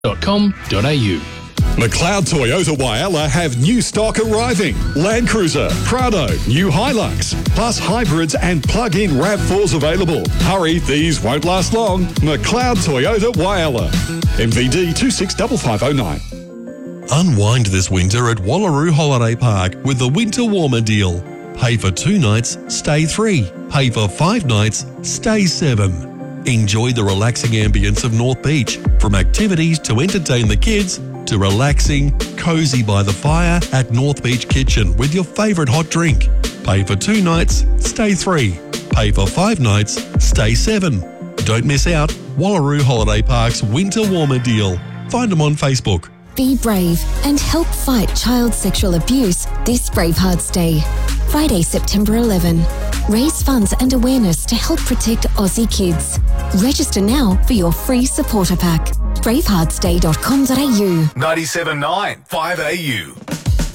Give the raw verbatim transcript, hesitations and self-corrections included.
dot com dot a u. McLeod Toyota Whyalla have new stock arriving. Land Cruiser, Prado, new Hilux, plus hybrids and plug-in RAV fours available. Hurry, these won't last long. McLeod Toyota Whyalla. M V D two six five five zero nine. Unwind this winter at Wallaroo Holiday Park with the Winter Warmer deal. Pay for two nights, stay three. Pay for five nights, stay seven. Enjoy the relaxing ambience of North Beach, from activities to entertain the kids to relaxing, cosy by the fire at North Beach Kitchen with your favourite hot drink. Pay for two nights, stay three. Pay for five nights, stay seven. Don't miss out. Wallaroo Holiday Park's Winter Warmer deal. Find them on Facebook. Be brave and help fight child sexual abuse this Bravehearts Day. Friday, September eleventh. Raise funds and awareness to help protect Aussie kids. Register now for your free supporter pack. bravehearts day dot com dot a u. ninety-seven point nine five A U.